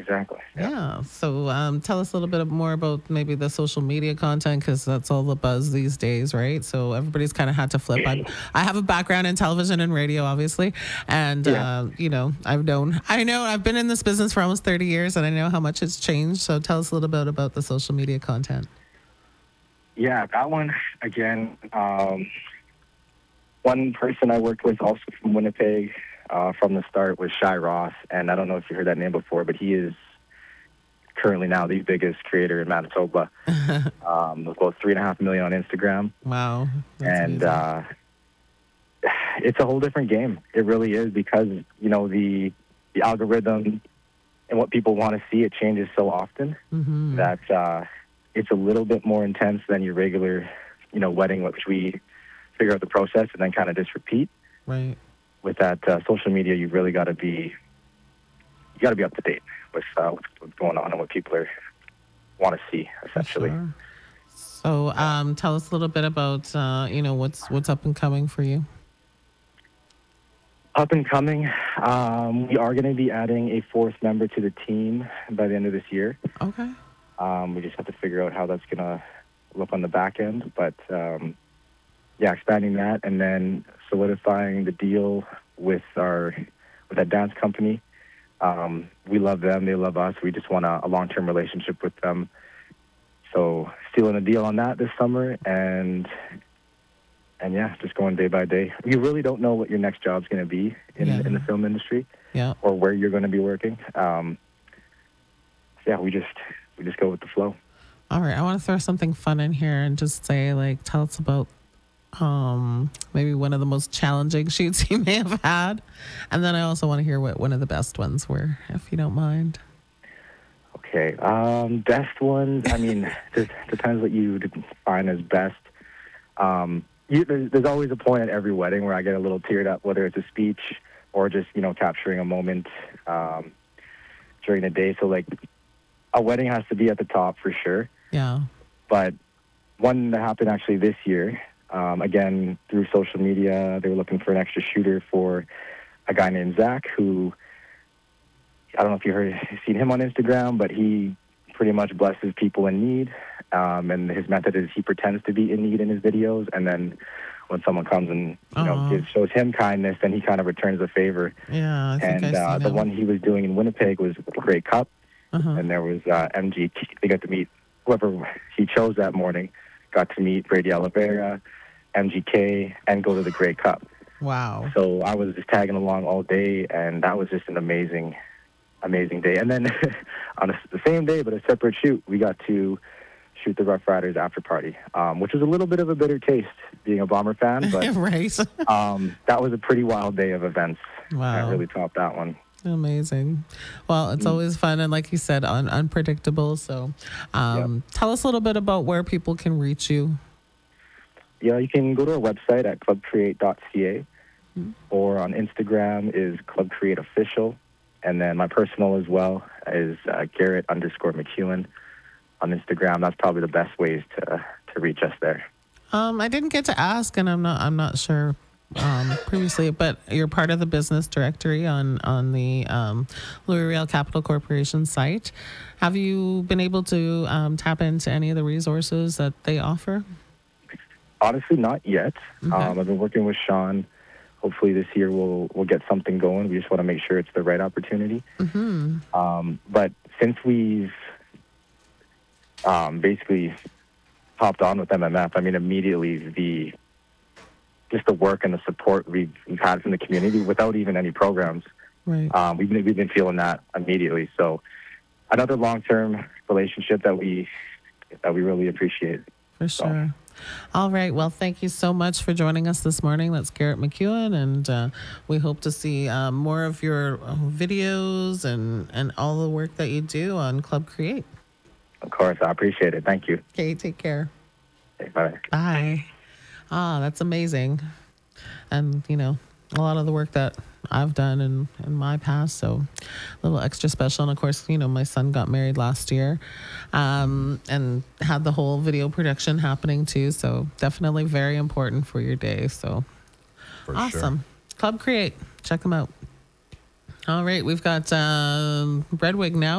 exactly. Yeah. Yeah. So tell us a little bit more about maybe the social media content because that's all the buzz these days, right? So everybody's kind of had to flip. I have a background in television and radio, obviously, and Yeah. I've been in this business for almost 30 years, and I know how much it's changed. So tell us a little bit about the social media content. Yeah, that one again. One person I worked with also from Winnipeg from the start was Shy Ross, and I don't know if you heard that name before, but he is currently now the biggest creator in Manitoba. With about 3.5 million on Instagram, Wow, that's and amazing. it's a whole different game. It really is because the algorithm and what people want to see, it changes so often that it's a little bit more intense than your regular, wedding, which we figure out the process and then kind of just repeat. Right. With that social media, you really got to be up to date with what's going on and what people want to see, For essentially. sure. So tell us a little bit about what's up and coming for you. Up and coming, we are going to be adding a fourth member to the team by the end of this year. Okay. We just have to figure out how that's going to look on the back end, but yeah, expanding that and then solidifying the deal with that dance company. We love them; they love us. We just want a long-term relationship with them. So, sealing a deal on that this summer, and yeah, just going day by day. You really don't know what your next job's going to be in the film industry, Yeah. or where you're going to be working. Yeah, we just go with the flow. All right. I want to throw something fun in here and just say, tell us about maybe one of the most challenging shoots you may have had, and then I also want to hear what one of the best ones were, if you don't mind. Okay, best ones. I mean, it depends what you define as best. There's always a point at every wedding where I get a little teared up, whether it's a speech or just capturing a moment during the day. So like a wedding has to be at the top for sure. Yeah. But one that happened actually this year, again through social media, they were looking for an extra shooter for a guy named Zach, who I don't know if you've seen him on Instagram, but he pretty much blesses people in need. And his method is he pretends to be in need in his videos, and then when someone comes and shows him kindness, then he kind of returns the favor. Yeah, I think And I've seen the him. one he was doing in Winnipeg was Grey Cup, and there was MGT. They got to meet whoever he chose that morning. Got to meet Brady Oliveira, MGK, and go to the Grey Cup. Wow. So I was just tagging along all day, and that was just an amazing day. And then on the same day, but a separate shoot, we got to shoot the Rough Riders after party, which was a little bit of a bitter taste being a Bomber fan, but Right. that was a pretty wild day of events. Wow. Can't really top that one. Amazing. Well, it's always fun and, like you said, unpredictable. So tell us a little bit about where people can reach you. Yeah, you can go to our website at clubcreate.ca, or on Instagram is clubcreateofficial. And then my personal as well is Garrett_McEwen on Instagram. That's probably the best ways to reach us there. I didn't get to ask, and I'm not sure previously, but you're part of the business directory on the Louis Riel Capital Corporation site. Have you been able to tap into any of the resources that they offer? Honestly, not yet. Okay. I've been working with Sean. Hopefully this year we'll get something going. We just want to make sure it's the right opportunity. But since we've basically hopped on with MMF, I mean, immediately the work and the support we've had from the community without even any programs, Right. we've been feeling that immediately. So another long-term relationship that we really appreciate. For sure. All right. Well, thank you so much for joining us this morning. That's Garrett McEwen, and we hope to see more of your videos and all the work that you do on Club Create. Of course, I appreciate it. Thank you. Okay, take care. Okay, bye. Bye. That's amazing. And, a lot of the work that I've done in my past, so a little extra special. And of course, my son got married last year and had the whole video production happening too. So definitely very important for your day. So For awesome. sure. Club Create. Check them out. All right. We've got Redwig now.